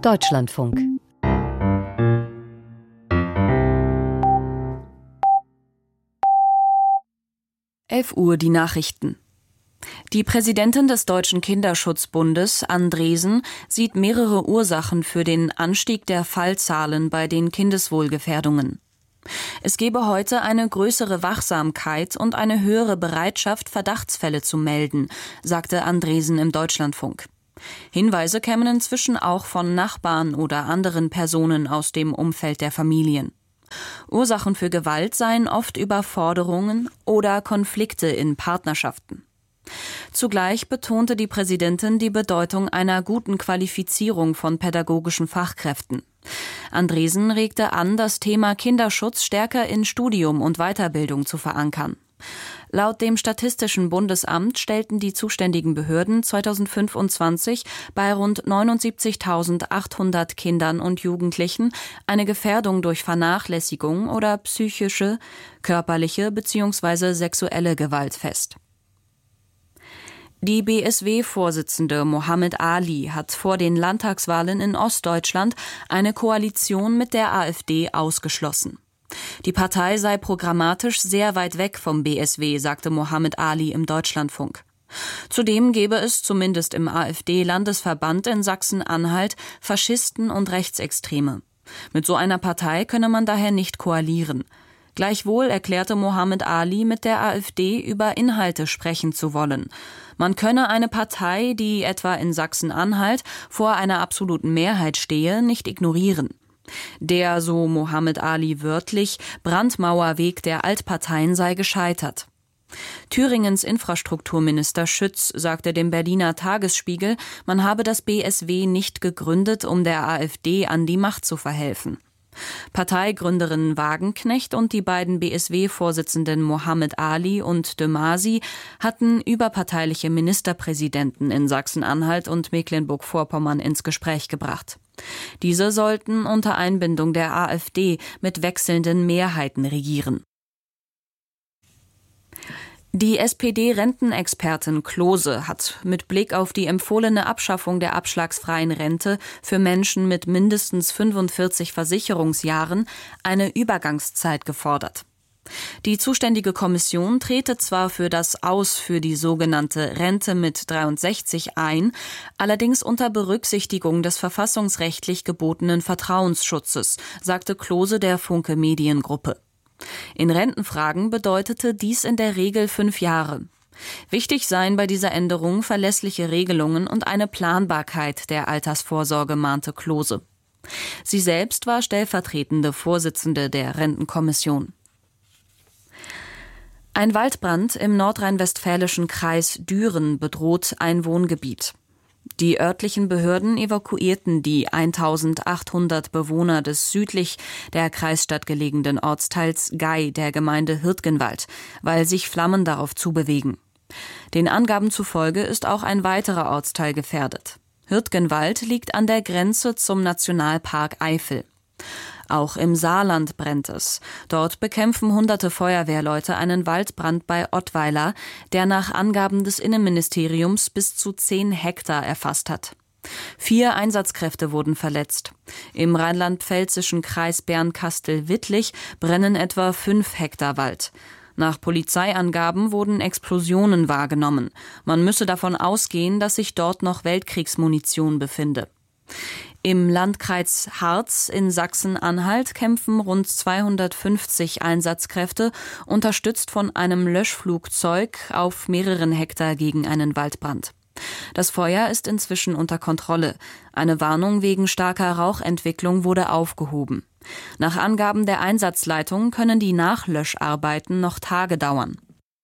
Deutschlandfunk. Uhr die Nachrichten. Die Präsidentin des Deutschen Kinderschutzbundes, Andresen, sieht mehrere Ursachen für den Anstieg der Fallzahlen bei den Kindeswohlgefährdungen. Es gebe heute eine größere Wachsamkeit und eine höhere Bereitschaft, Verdachtsfälle zu melden, sagte Andresen im Deutschlandfunk. Hinweise kämen inzwischen auch von Nachbarn oder anderen Personen aus dem Umfeld der Familien. Ursachen für Gewalt seien oft Überforderungen oder Konflikte in Partnerschaften. Zugleich betonte die Präsidentin die Bedeutung einer guten Qualifizierung von pädagogischen Fachkräften. Andresen regte an, das Thema Kinderschutz stärker in Studium und Weiterbildung zu verankern. Laut dem Statistischen Bundesamt stellten die zuständigen Behörden 2025 bei rund 79.800 Kindern und Jugendlichen eine Gefährdung durch Vernachlässigung oder psychische, körperliche bzw. sexuelle Gewalt fest. Die BSW-Vorsitzende Mohammed Ali hat vor den Landtagswahlen in Ostdeutschland eine Koalition mit der AfD ausgeschlossen. Die Partei sei programmatisch sehr weit weg vom BSW, sagte Mohammed Ali im Deutschlandfunk. Zudem gebe es zumindest im AfD-Landesverband in Sachsen-Anhalt Faschisten und Rechtsextreme. Mit so einer Partei könne man daher nicht koalieren. Gleichwohl erklärte Mohammed Ali, mit der AfD über Inhalte sprechen zu wollen. Man könne eine Partei, die etwa in Sachsen-Anhalt vor einer absoluten Mehrheit stehe, nicht ignorieren. Der, so Mohammed Ali wörtlich, Brandmauerweg der Altparteien sei gescheitert. Thüringens Infrastrukturminister Schütz sagte dem Berliner Tagesspiegel, man habe das BSW nicht gegründet, um der AfD an die Macht zu verhelfen. Parteigründerin Wagenknecht und die beiden BSW-Vorsitzenden Mohammed Ali und de Masi hatten überparteiliche Ministerpräsidenten in Sachsen-Anhalt und Mecklenburg-Vorpommern ins Gespräch gebracht. Diese sollten unter Einbindung der AfD mit wechselnden Mehrheiten regieren. Die SPD-Rentenexpertin Klose hat mit Blick auf die empfohlene Abschaffung der abschlagsfreien Rente für Menschen mit mindestens 45 Versicherungsjahren eine Übergangszeit gefordert. Die zuständige Kommission trete zwar für das Aus für die sogenannte Rente mit 63 ein, allerdings unter Berücksichtigung des verfassungsrechtlich gebotenen Vertrauensschutzes, sagte Klose der Funke Mediengruppe. In Rentenfragen bedeutete dies in der Regel 5 Jahre. Wichtig seien bei dieser Änderung verlässliche Regelungen und eine Planbarkeit der Altersvorsorge, mahnte Klose. Sie selbst war stellvertretende Vorsitzende der Rentenkommission. Ein Waldbrand im nordrhein-westfälischen Kreis Düren bedroht ein Wohngebiet. Die örtlichen Behörden evakuierten die 1.800 Bewohner des südlich der Kreisstadt gelegenen Ortsteils Gei der Gemeinde Hirtgenwald, weil sich Flammen darauf zubewegen. Den Angaben zufolge ist auch ein weiterer Ortsteil gefährdet. Hirtgenwald liegt an der Grenze zum Nationalpark Eifel. Auch im Saarland brennt es. Dort bekämpfen hunderte Feuerwehrleute einen Waldbrand bei Ottweiler, der nach Angaben des Innenministeriums bis zu 10 Hektar erfasst hat. 4 Einsatzkräfte wurden verletzt. Im rheinland-pfälzischen Kreis Bernkastel-Wittlich brennen etwa 5 Hektar Wald. Nach Polizeiangaben wurden Explosionen wahrgenommen. Man müsse davon ausgehen, dass sich dort noch Weltkriegsmunition befinde. Im Landkreis Harz in Sachsen-Anhalt kämpfen rund 250 Einsatzkräfte, unterstützt von einem Löschflugzeug, auf mehreren Hektar gegen einen Waldbrand. Das Feuer ist inzwischen unter Kontrolle. Eine Warnung wegen starker Rauchentwicklung wurde aufgehoben. Nach Angaben der Einsatzleitung können die Nachlöscharbeiten noch Tage dauern.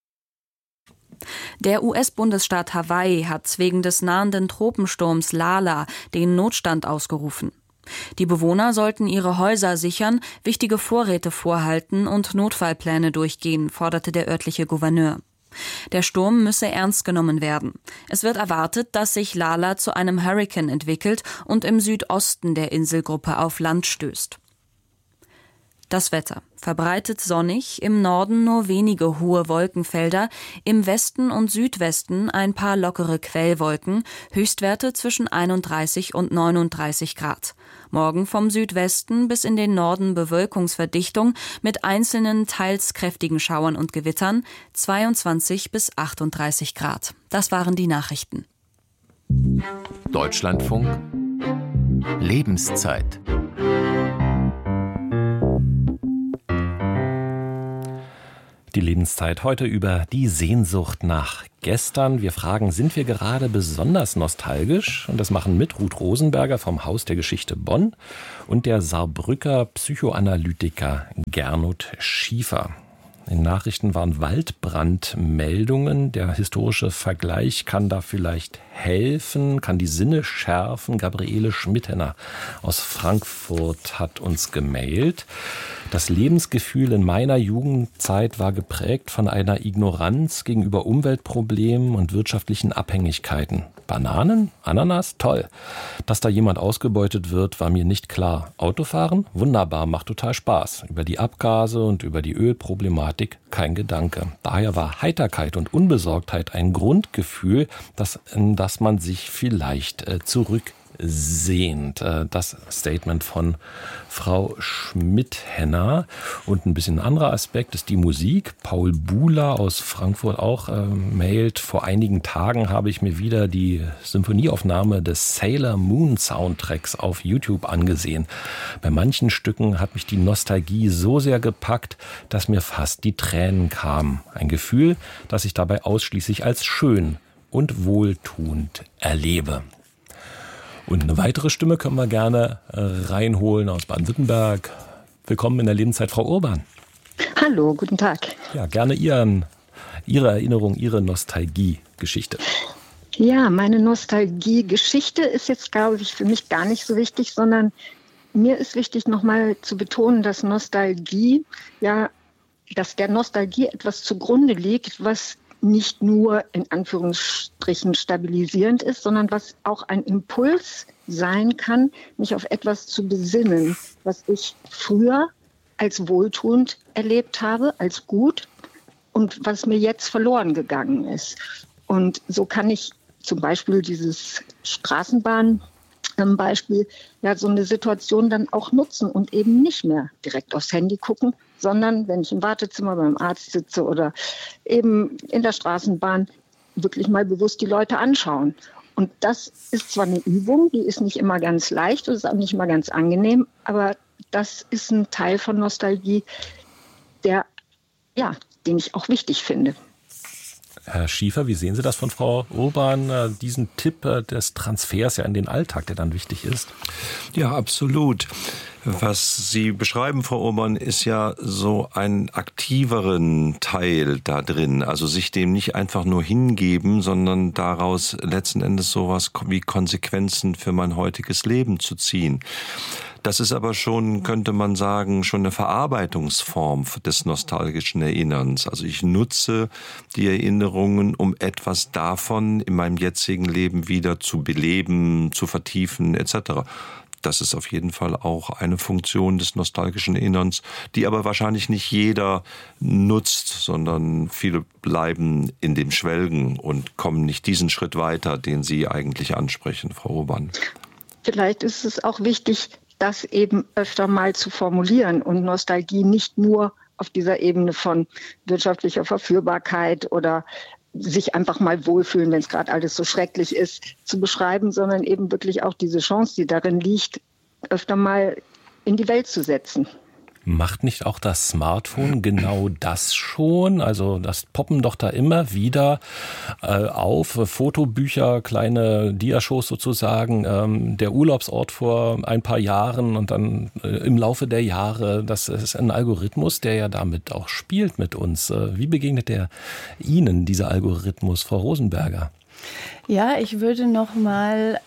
Der US-Bundesstaat Hawaii hat wegen des nahenden Tropensturms Lala den Notstand ausgerufen. Die Bewohner sollten ihre Häuser sichern, wichtige Vorräte vorhalten und Notfallpläne durchgehen, forderte der örtliche Gouverneur. Der Sturm müsse ernst genommen werden. Es wird erwartet, dass sich Lala zu einem Hurrikan entwickelt und im Südosten der Inselgruppe auf Land stößt. Das Wetter: verbreitet sonnig, im Norden nur wenige hohe Wolkenfelder, im Westen und Südwesten ein paar lockere Quellwolken, Höchstwerte zwischen 31 und 39 Grad. Morgen vom Südwesten bis in den Norden Bewölkungsverdichtung mit einzelnen teils kräftigen Schauern und Gewittern, 22 bis 38 Grad. Das waren die Nachrichten. Deutschlandfunk Lebenszeit. Die Lebenszeit heute über die Sehnsucht nach gestern. Wir fragen, sind wir gerade besonders nostalgisch? Und das machen mit Ruth Rosenberger vom Haus der Geschichte Bonn und der Saarbrücker Psychoanalytiker Gernot Schiefer. In Nachrichten waren Waldbrandmeldungen. Der historische Vergleich kann da vielleicht helfen, kann die Sinne schärfen. Gabriele Schmidhenner aus Frankfurt hat uns gemailt. Das Lebensgefühl in meiner Jugendzeit war geprägt von einer Ignoranz gegenüber Umweltproblemen und wirtschaftlichen Abhängigkeiten. Bananen? Ananas? Toll. Dass da jemand ausgebeutet wird, war mir nicht klar. Autofahren? Wunderbar, macht total Spaß. Über die Abgase und über die Ölproblematik kein Gedanke. Daher war Heiterkeit und Unbesorgtheit ein Grundgefühl, in das man sich vielleicht zurücksehnt. Das Statement von Frau Schmidhenner. Und ein bisschen anderer Aspekt ist die Musik. Paul Buhler aus Frankfurt auch mailt: Vor einigen Tagen habe ich mir wieder die Symphonieaufnahme des Sailor Moon Soundtracks auf YouTube angesehen. Bei manchen Stücken hat mich die Nostalgie so sehr gepackt, dass mir fast die Tränen kamen. Ein Gefühl, das ich dabei ausschließlich als schön und wohltuend erlebe. Und eine weitere Stimme können wir gerne reinholen aus Baden-Württemberg. Willkommen in der Lebenszeit, Frau Urban. Hallo, guten Tag. Ja, gerne Ihre Erinnerung, Ihre Nostalgie-Geschichte. Ja, meine Nostalgie-Geschichte ist jetzt, glaube ich, für mich gar nicht so wichtig, sondern mir ist wichtig, nochmal zu betonen, dass dass der Nostalgie etwas zugrunde liegt, was nicht nur in Anführungsstrichen stabilisierend ist, sondern was auch ein Impuls sein kann, mich auf etwas zu besinnen, was ich früher als wohltuend erlebt habe, als gut und was mir jetzt verloren gegangen ist. Und so kann ich zum Beispiel dieses Straßenbahn-Beispiel, so eine Situation dann auch nutzen und eben nicht mehr direkt aufs Handy gucken, sondern wenn ich im Wartezimmer beim Arzt sitze oder eben in der Straßenbahn, wirklich mal bewusst die Leute anschauen. Und das ist zwar eine Übung, die ist nicht immer ganz leicht und ist auch nicht immer ganz angenehm, aber das ist ein Teil von Nostalgie, den ich auch wichtig finde. Herr Schiefer, wie sehen Sie das von Frau Urban, diesen Tipp des Transfers in den Alltag, der dann wichtig ist? Ja, absolut. Was Sie beschreiben, Frau Urban, ist ja so ein aktiveren Teil da drin. Also sich dem nicht einfach nur hingeben, sondern daraus letzten Endes sowas wie Konsequenzen für mein heutiges Leben zu ziehen. Das ist aber schon, könnte man sagen, schon eine Verarbeitungsform des nostalgischen Erinnerns. Also ich nutze die Erinnerungen, um etwas davon in meinem jetzigen Leben wieder zu beleben, zu vertiefen etc. Das ist auf jeden Fall auch eine Funktion des nostalgischen Erinnerns, die aber wahrscheinlich nicht jeder nutzt, sondern viele bleiben in dem Schwelgen und kommen nicht diesen Schritt weiter, den Sie eigentlich ansprechen, Frau Urban. Vielleicht ist es auch wichtig, das eben öfter mal zu formulieren und Nostalgie nicht nur auf dieser Ebene von wirtschaftlicher Verführbarkeit oder sich einfach mal wohlfühlen, wenn es gerade alles so schrecklich ist, zu beschreiben, sondern eben wirklich auch diese Chance, die darin liegt, öfter mal in die Welt zu setzen. Macht nicht auch das Smartphone genau das schon? Also das poppen doch da immer wieder auf, Fotobücher, kleine Diashows sozusagen, der Urlaubsort vor ein paar Jahren und dann im Laufe der Jahre. Das ist ein Algorithmus, der ja damit auch spielt mit uns. Wie begegnet der Ihnen, dieser Algorithmus, Frau Rosenberger? Ja, ich würde noch mal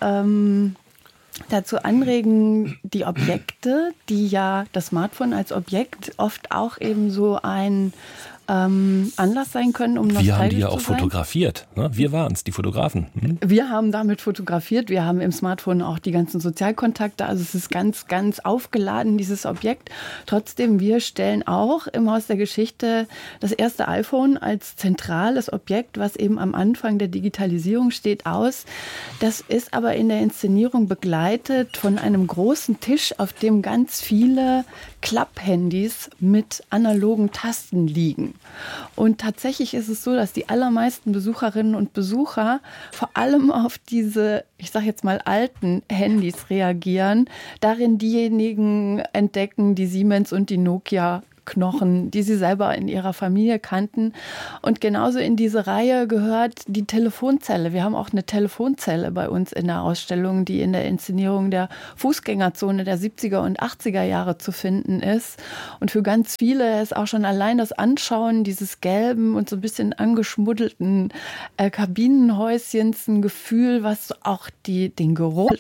dazu anregen, die Objekte, die ja das Smartphone als Objekt oft auch eben so ein Anlass sein können, um nostalgisch zu sein. Wir haben die ja auch fotografiert. Ne? Wir waren es, die Fotografen. Wir haben damit fotografiert. Wir haben im Smartphone auch die ganzen Sozialkontakte. Also es ist ganz, ganz aufgeladen, dieses Objekt. Trotzdem, wir stellen auch im Haus der Geschichte das erste iPhone als zentrales Objekt, was eben am Anfang der Digitalisierung steht, aus. Das ist aber in der Inszenierung begleitet von einem großen Tisch, auf dem ganz viele Klapphandys mit analogen Tasten liegen. Und tatsächlich ist es so, dass die allermeisten Besucherinnen und Besucher vor allem auf diese, ich sage jetzt mal, alten Handys reagieren, darin diejenigen entdecken, die Siemens und die Nokia Knochen, die sie selber in ihrer Familie kannten. Und genauso in diese Reihe gehört die Telefonzelle. Wir haben auch eine Telefonzelle bei uns in der Ausstellung, die in der Inszenierung der Fußgängerzone der 70er und 80er Jahre zu finden ist. Und für ganz viele ist auch schon allein das Anschauen dieses gelben und so ein bisschen angeschmuddelten Kabinenhäuschens ein Gefühl, was auch den Geruch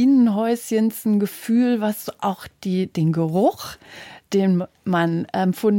den Geruch, den man empfunden